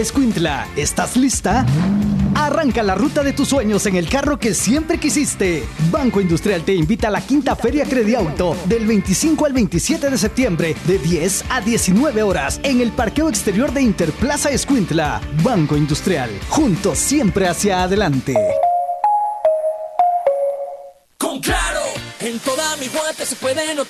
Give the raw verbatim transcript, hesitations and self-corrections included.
Escuintla, ¿estás lista? Arranca la ruta de tus sueños en el carro que siempre quisiste. Banco Industrial te invita a la quinta Feria Crediauto del veinticinco al veintisiete de septiembre de diez a diecinueve horas en el parqueo exterior de Interplaza Escuintla. Banco Industrial, juntos siempre hacia adelante. Con Claro, en toda mi guante se puede notar